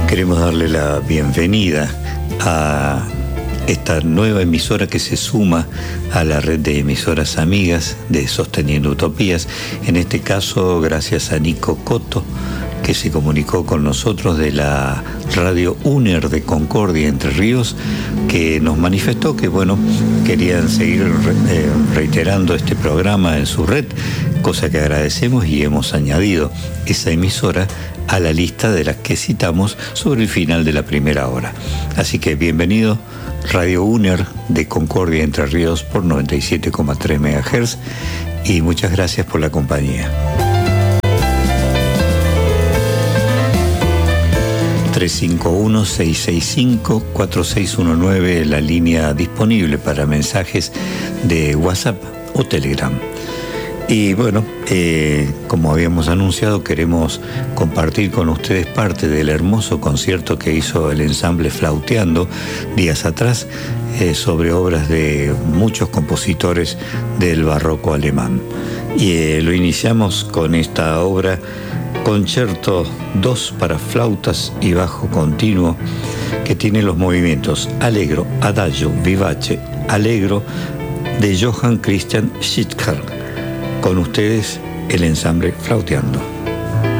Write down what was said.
Queremos darle la bienvenida a esta nueva emisora que se suma a la red de emisoras amigas de Sosteniendo Utopías. En este caso, gracias a Nico Cotto, que se comunicó con nosotros de la radio UNER de Concordia, Entre Ríos, que nos manifestó que, querían seguir reiterando este programa en su red, cosa que agradecemos, y hemos añadido esa emisora a la lista de las que citamos sobre el final de la primera hora. Así que bienvenido, Radio UNER de Concordia, Entre Ríos, por 97,3 MHz, y muchas gracias por la compañía. 351-665-4619, la línea disponible para mensajes de WhatsApp o Telegram. Y como habíamos anunciado, queremos compartir con ustedes parte del hermoso concierto que hizo el ensamble Flauteando días atrás sobre obras de muchos compositores del barroco alemán. Y lo iniciamos con esta obra, Concerto 2 para flautas y bajo continuo, que tiene los movimientos Allegro, Adagio, Vivace, Allegro, de Johann Christian Schicker. Con ustedes, el ensamble Flauteando.